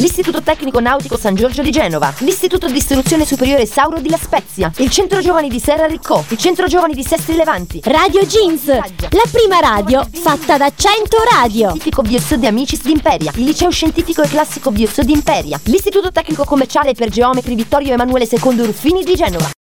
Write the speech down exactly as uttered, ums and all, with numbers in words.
l'Istituto Tecnico Nautico San Giorgio di Genova, l'Istituto di Istruzione Superiore Sauro di La Spezia, il Centro Giovani di Serra Riccò, il Centro Giovani di Sestri Levanti, Radio Jeans, la prima radio fatta da cento radio. Scientifico Biozzo di Amicis di Imperia, il Liceo Scientifico e Classico Biozzo di Imperia, l'Istituto Tecnico Commerciale per Geometri Vittorio Emanuele secondo Ruffini di Genova.